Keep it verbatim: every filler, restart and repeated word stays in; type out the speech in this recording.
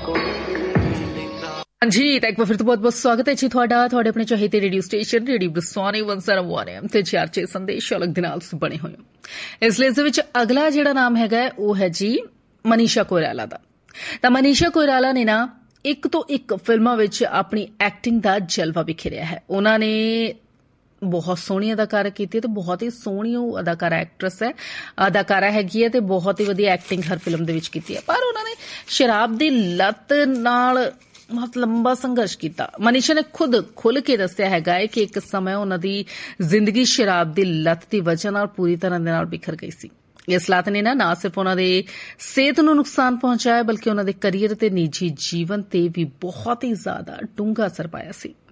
हाँ जी, तो एक बार फिर तो बहुत बहुत स्वागत है जी ਤੁਹਾਡਾ ਤੁਹਾਡੇ ਆਪਣੇ ਚਾਹੀਦੇ ਰੇਡੀਓ ਸਟੇਸ਼ਨ ਰੇਡੀਓ ਬਰਸਾਨੀ ਇੱਕ ਸੌ ਇੱਕ ਐਮ ਤੇ ਚਾਰਚੇ ਸੰਦੇਸ਼ ਅਲੱਗ ਦੇ ਨਾਲ ਬਣੇ ਹੋਏ ਹੋ। ਇਸ ਲਿਸਟ ਦੇ ਵਿੱਚ ਅਗਲਾ ਜਿਹੜਾ ਨਾਮ ਹੈਗਾ ਉਹ ਹੈ ਜੀ ਮਨੀਸ਼ਾ ਕੋਇਰਾਲਾ ਦਾ। ਤਾਂ ਮਨੀਸ਼ਾ ਕੋਇਰਾਲਾ ਨੇ ਨਾ ਇੱਕ ਤੋਂ ਇੱਕ ਫਿਲਮਾਂ ਵਿੱਚ ਆਪਣੀ ਐਕਟਿੰਗ ਦਾ ਜਲਵਾ ਬਿਖੇਰਿਆ ਹੈ। ਉਹਨਾਂ ਨੇ ਬਹੁਤ ਸੋਹਣੀ ਅਦਾਕਾਰਾ ਕੀਤੀ ਹੈ ਤੇ ਬਹੁਤ ਹੀ ਸੋਹਣੀ ਉਹ ਅਦਾਕਾਰਾ ਐਕਟਰੈਸ ਹੈ ਅਦਾਕਾਰਾ ਹੈਗੀ ਹੈ ਤੇ ਬਹੁਤ ਹੀ ਵਧੀਆ ਐਕਟਿੰਗ ਹਰ ਫਿਲਮ ਦੇ ਵਿੱਚ ਕੀਤੀ ਹੈ। ਪਰ ਉਹਨਾਂ ਨੇ ਸ਼ਰਾਬ ਦੀ ਲੱਤ ਨਾਲ ਬਹੁਤ ਲੰਬਾ ਸੰਘਰਸ਼ ਕੀਤਾ। ਮਨੀਸ਼ਾ ਨੇ ਖੁਦ ਖੁੱਲ੍ਹ ਕੇ ਦੱਸਿਆ ਹੈਗਾ ਹੈ ਕਿ ਇੱਕ ਸਮੇਂ ਉਹਨਾਂ ਦੀ ਜ਼ਿੰਦਗੀ ਸ਼ਰਾਬ ਦੀ ਲੱਤ ਦੀ ਵਜ੍ਹਾ ਨਾਲ ਪੂਰੀ ਤਰ੍ਹਾਂ ਦੇ ਨਾਲ ਬਿਖਰ ਗਈ ਸੀ। ਇਸ ਲੱਤ ਨੇ ਨਾ ਨਾ ਸਿਰਫ ਉਹਨਾਂ ਦੇ ਸਿਹਤ ਨੂੰ ਨੁਕਸਾਨ ਪਹੁੰਚਾਇਆ ਬਲਕਿ ਉਹਨਾਂ ਦੇ ਕਰੀਅਰ ਤੇ ਨਿੱਜੀ ਜੀਵਨ ਤੇ ਵੀ ਬਹੁਤ ਹੀ ਜ਼ਿਆਦਾ ਡੂੰਘਾ ਅਸਰ ਪਾਇਆ ਸੀ।